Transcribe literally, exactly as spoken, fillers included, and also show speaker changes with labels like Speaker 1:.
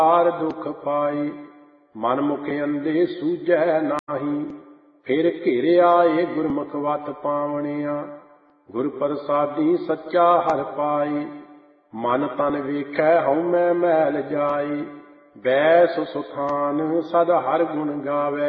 Speaker 1: हार दुख पाई। मन मुख अंधे सूझै नाही, फिर घेरे आए गुरमुख वत पावणिया। गुर प्रसादी सच्चा हर पाई, मन तन वेखै हउमੈ मैल जाई। बैस सुथान सद हर गुण गावै,